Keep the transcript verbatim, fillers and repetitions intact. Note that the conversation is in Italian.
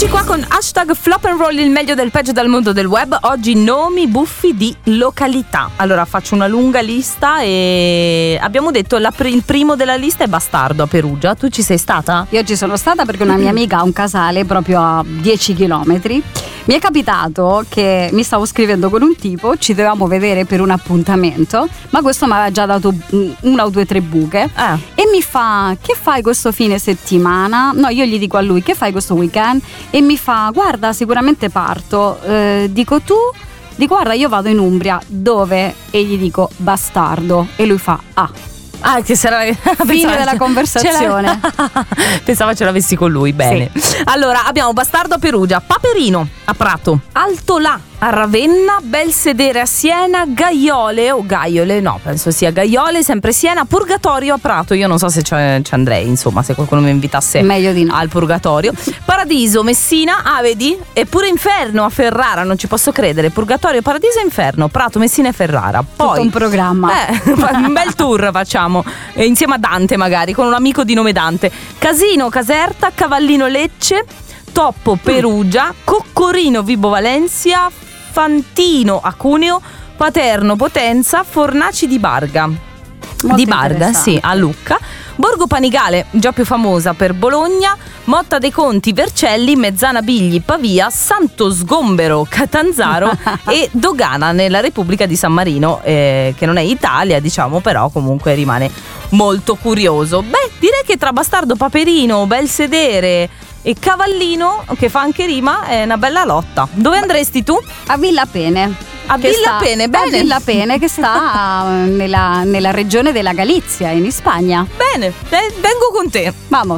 Eccoci qua con hashtag Flop and Roll, il meglio del peggio dal mondo del web. Oggi nomi buffi di località. Allora faccio una lunga lista e abbiamo detto la pr- il primo della lista è Bastardo a Perugia. Tu ci sei stata? Io ci sono stata perché una mia amica ha un casale proprio a dieci chilometri. Mi è capitato che mi stavo scrivendo con un tipo, ci dovevamo vedere per un appuntamento, ma questo mi aveva già dato una o due tre buche Ah. e mi fa: che fai questo fine settimana? No, io gli dico a lui: che fai questo weekend? E mi fa: guarda, sicuramente parto. Eh, dico tu? Dico: guarda, io vado in Umbria. Dove? E gli dico: Bastardo. E lui fa: ah. Ah, che sarà Fine della conversazione. Pensava ce l'avessi con lui, bene. Sì. Allora, abbiamo Bastardo a Perugia, Paperino a Prato, Altolà a Ravenna, Belsedere a Siena, Gaiole o Gaiole, no, penso sia Gaiole, sempre Siena, Purgatorio a Prato. Io non so se ci andrei, insomma, se qualcuno mi invitasse meglio di no. al Purgatorio. Paradiso, Messina, ah vedi? Eppure Inferno a Ferrara, non ci posso credere. Purgatorio, Paradiso e Inferno, Prato, Messina e Ferrara. Poi tutto un programma. Eh, un bel tour facciamo, eh, insieme a Dante magari, con un amico di nome Dante. Casino, Caserta, Cavallino Lecce, Toppo Perugia, Coccorino Vibo Valencia, Fantino a Cuneo, Paterno Potenza, Fornaci di Barga. Molto di Barga, sì, a Lucca. Borgo Panigale, già più famosa, per Bologna, Motta dei Conti, Vercelli, Mezzana Bigli, Pavia, Santo Sgombero, Catanzaro e Dogana nella Repubblica di San Marino, eh, che non è Italia, diciamo, però comunque rimane molto curioso. Beh, direi che tra Bastardo, Paperino, Belsedere e Cavallino, che fa anche rima, è una bella lotta. Dove andresti tu? A Villa Pene. A Che Villa sta- Pene, a bene. Villa Pene, che sta nella, nella regione della Galizia, in Spagna. Bene, eh, vengo con te. Vamos.